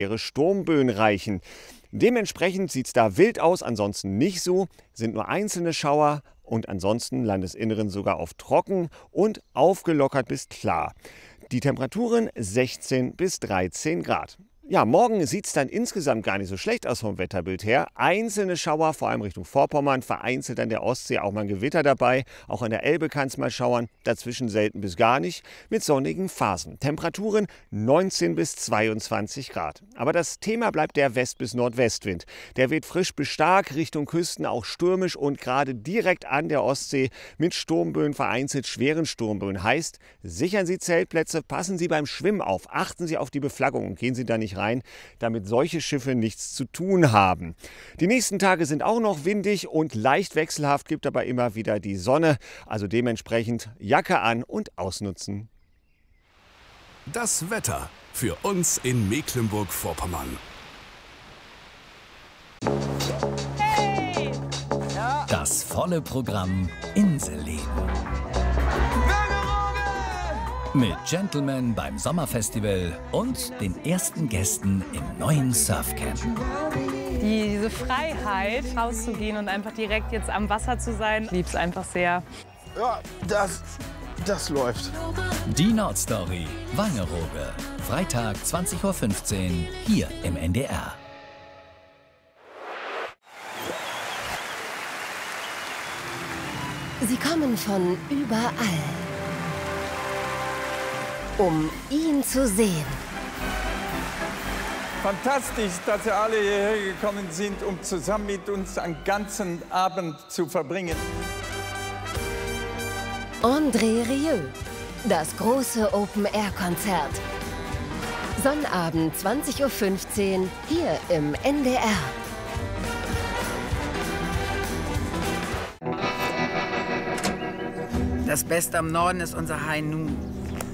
schwere Sturmböen reichen. Dementsprechend sieht es da wild aus, ansonsten nicht so, sind nur einzelne Schauer und ansonsten Landesinneren sogar auf trocken und aufgelockert bis klar. Die Temperaturen 16 bis 13 Grad. Ja, morgen sieht es dann insgesamt gar nicht so schlecht aus vom Wetterbild her. Einzelne Schauer, vor allem Richtung Vorpommern, vereinzelt an der Ostsee auch mal ein Gewitter dabei. Auch an der Elbe kann es mal schauern, dazwischen selten bis gar nicht, mit sonnigen Phasen. Temperaturen 19 bis 22 Grad. Aber das Thema bleibt der West- bis Nordwestwind. Der weht frisch bis stark, Richtung Küsten auch stürmisch und gerade direkt an der Ostsee mit Sturmböen, vereinzelt schweren Sturmböen. Heißt, sichern Sie Zeltplätze, passen Sie beim Schwimmen auf, achten Sie auf die Beflaggung und gehen Sie da nicht rein, damit solche Schiffe nichts zu tun haben. Die nächsten Tage sind auch noch windig und leicht wechselhaft, gibt aber immer wieder die Sonne. Also dementsprechend Jacke an und ausnutzen. Das Wetter für uns in Mecklenburg-Vorpommern. Hey! Das volle Programm Inselleben. Mit Gentlemen beim Sommerfestival und den ersten Gästen im neuen Surfcamp. Diese Freiheit, rauszugehen und einfach direkt jetzt am Wasser zu sein, ich liebe es einfach sehr. Ja, das läuft. Die Nordstory, Wangerooge. Freitag 20:15 Uhr hier im NDR. Sie kommen von überall, um ihn zu sehen. Fantastisch, dass Sie alle hierher gekommen sind, um zusammen mit uns einen ganzen Abend zu verbringen. André Rieu, das große Open-Air-Konzert. Sonnabend 20:15 Uhr hier im NDR. Das Beste am Norden ist unser High Noon.